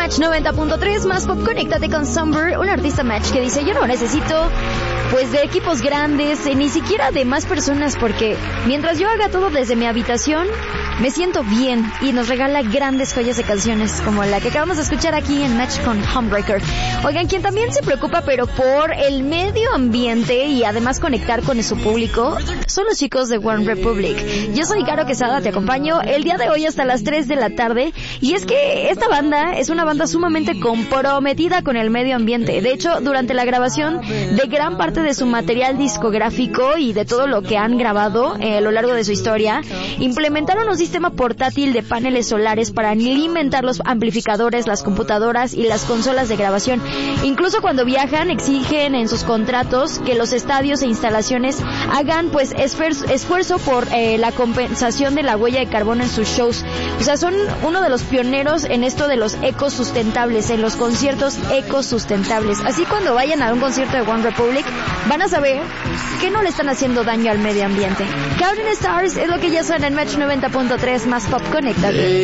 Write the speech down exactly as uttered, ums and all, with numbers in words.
Match noventa punto tres, más pop, conéctate con Summer, un artista Match que dice: yo no necesito pues de equipos grandes, eh, ni siquiera de más personas, porque mientras yo haga todo desde mi habitación, me siento bien. Y nos regala grandes joyas de canciones como la que acabamos de escuchar aquí en Match con Homebreaker. Oigan, quien también se preocupa pero por el medio ambiente y además conectar con su público son los chicos de One Republic. Yo soy Caro Quesada, te acompaño el día de hoy hasta las tres de la tarde, y es que esta banda es una banda sumamente comprometida con el medio ambiente. De hecho, durante la grabación de gran parte de su material discográfico y de todo lo que han grabado eh, a lo largo de su historia, implementaron un sistema portátil de paneles solares para alimentar los amplificadores, las computadoras y las consolas de grabación. Incluso cuando viajan, exigen en sus contratos que los estadios e instalaciones hagan pues esfuerzo, esfuerzo por eh, la compensación de la huella de carbono en sus shows. O sea, son uno de los pioneros en esto de los ecosustentables, en los conciertos ecosustentables. Así cuando vayan a un concierto de One Republic, van a saber que no le están haciendo daño al medio ambiente. Counting Stars es lo que ya suena en Match noventa punto tres, más pop, conéctate.